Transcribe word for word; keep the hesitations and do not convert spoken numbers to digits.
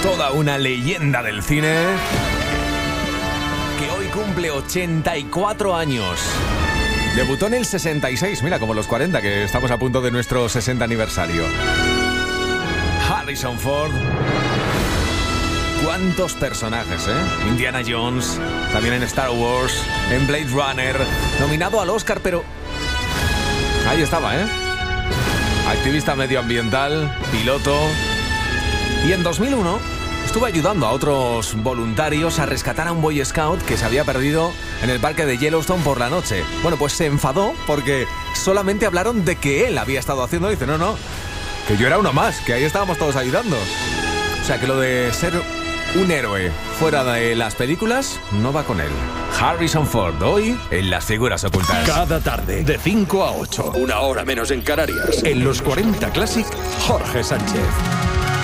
Toda una leyenda del cine que hoy cumple ochenta y cuatro años. Debutó en el sesenta y seis, mira, como los cuarenta, que estamos a punto de nuestro sesenta aniversario. Harrison Ford. ¿Cuántos personajes, eh? Indiana Jones, también en Star Wars, en Blade Runner, nominado al Oscar, pero ahí estaba, ¿eh? Activista medioambiental, piloto. Y en dos mil uno estuvo ayudando a otros voluntarios a rescatar a un Boy Scout que se había perdido en el parque de Yellowstone por la noche. Bueno, pues se enfadó porque solamente hablaron de que él había estado haciendo. Dice, no, no, que yo era uno más, que ahí estábamos todos ayudando. O sea, que lo de ser un héroe fuera de las películas no va con él. Harrison Ford, hoy en Las Figuras Ocultas. Cada tarde, de cinco a ocho, una hora menos en Canarias, en los cuarenta Classic, Jorge Sánchez.